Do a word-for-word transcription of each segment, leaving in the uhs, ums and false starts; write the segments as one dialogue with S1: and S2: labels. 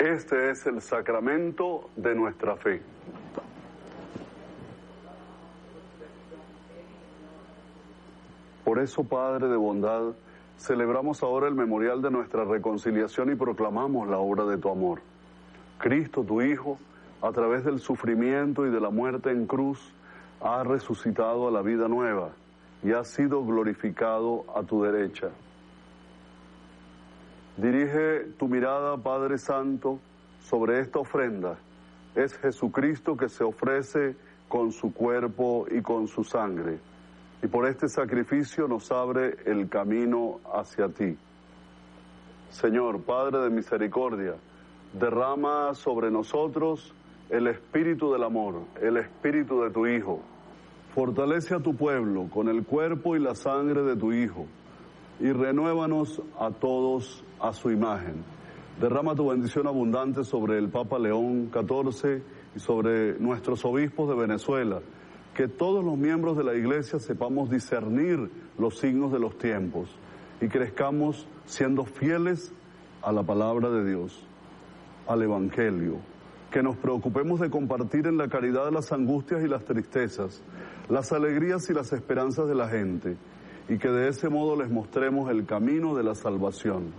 S1: Este es el sacramento de nuestra fe. Por eso, Padre de bondad, celebramos ahora el memorial de nuestra reconciliación y proclamamos la obra de tu amor. Cristo, tu Hijo, a través del sufrimiento y de la muerte en cruz, ha resucitado a la vida nueva y ha sido glorificado a tu derecha. Dirige tu mirada, Padre Santo, sobre esta ofrenda. Es Jesucristo que se ofrece con su cuerpo y con su sangre. Y por este sacrificio nos abre el camino hacia ti. Señor, Padre de misericordia, derrama sobre nosotros el espíritu del amor, el espíritu de tu Hijo. Fortalece a tu pueblo con el cuerpo y la sangre de tu Hijo y renuévanos a todos a su imagen. Derrama tu bendición abundante sobre el Papa León catorce y sobre nuestros obispos de Venezuela, que todos los miembros de la Iglesia sepamos discernir los signos de los tiempos y crezcamos siendo fieles a la palabra de Dios, al Evangelio, que nos preocupemos de compartir en la caridad las angustias y las tristezas, las alegrías y las esperanzas de la gente, y que de ese modo les mostremos el camino de la salvación.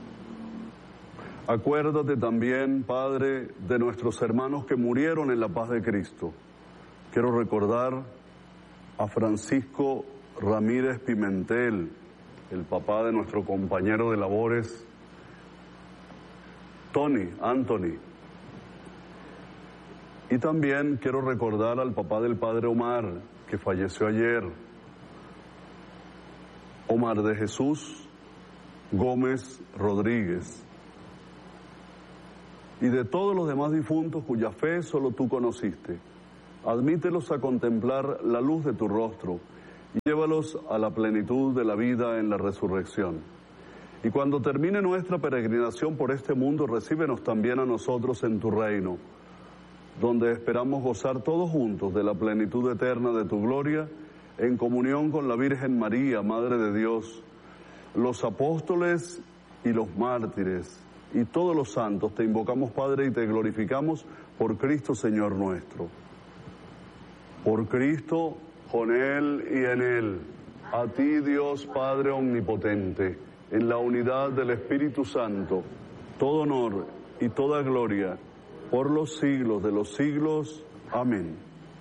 S1: Acuérdate también, Padre, de nuestros hermanos que murieron en la paz de Cristo. Quiero recordar a Francisco Ramírez Pimentel, el papá de nuestro compañero de labores, Tony, Anthony. Y también quiero recordar al papá del padre Omar, que falleció ayer, Omar de Jesús Gómez Rodríguez, y de todos los demás difuntos cuya fe solo tú conociste. Admítelos a contemplar la luz de tu rostro y llévalos a la plenitud de la vida en la resurrección. Y cuando termine nuestra peregrinación por este mundo, recíbenos también a nosotros en tu reino, donde esperamos gozar todos juntos de la plenitud eterna de tu gloria, en comunión con la Virgen María, Madre de Dios, los apóstoles y los mártires, y todos los santos. Te invocamos, Padre, y te glorificamos por Cristo, Señor nuestro. Por Cristo, con Él y en Él, a ti, Dios Padre Omnipotente, en la unidad del Espíritu Santo, todo honor y toda gloria, por los siglos de los siglos. Amén.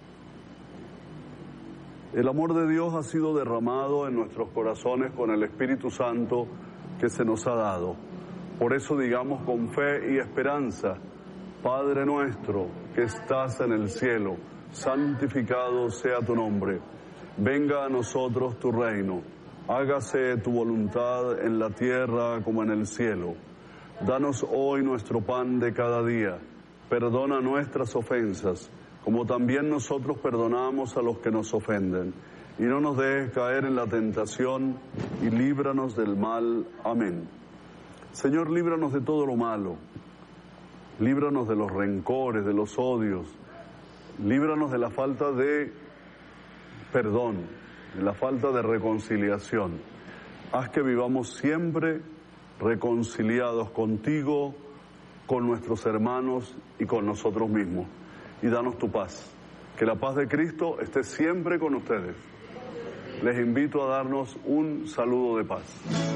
S1: El amor de Dios ha sido derramado en nuestros corazones con el Espíritu Santo que se nos ha dado. Por eso digamos con fe y esperanza: Padre nuestro que estás en el cielo, santificado sea tu nombre. Venga a nosotros tu reino. Hágase tu voluntad en la tierra como en el cielo. Danos hoy nuestro pan de cada día. Perdona nuestras ofensas, como también nosotros perdonamos a los que nos ofenden. Y no nos dejes caer en la tentación, y líbranos del mal. Amén. Señor, líbranos de todo lo malo. Líbranos de los rencores, de los odios. Líbranos de la falta de perdón, de la falta de reconciliación. Haz que vivamos siempre reconciliados contigo, con nuestros hermanos y con nosotros mismos. Y danos tu paz. Que la paz de Cristo esté siempre con ustedes. Les invito a darnos un saludo de paz.